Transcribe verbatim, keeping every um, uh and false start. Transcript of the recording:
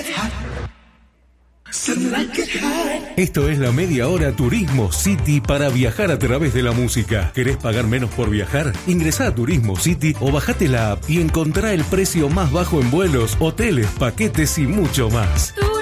Esto es la media hora Turismo City para viajar a través de la música. ¿Querés pagar menos por viajar? Ingresá a Turismo City o bajate la app y encontrá el precio más bajo en vuelos, hoteles, paquetes y mucho más.